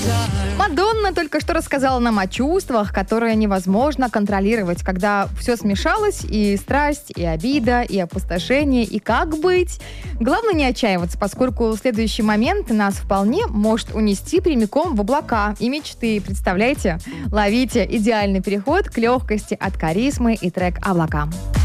Мадонна только что рассказала нам о чувствах, которые невозможно контролировать, когда все смешалось, и страсть, и обида, и опустошение, и как быть. Главное не отчаиваться, поскольку в следующий момент нас вполне может унести прямиком в облака и мечты. Представляете? Ловите идеальный переход к легкости от Каризмы и трек «Облака».